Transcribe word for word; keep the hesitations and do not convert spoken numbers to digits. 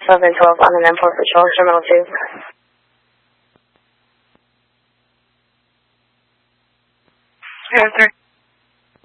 seven twelve on an M four patrol, Terminal two. Yes, sir.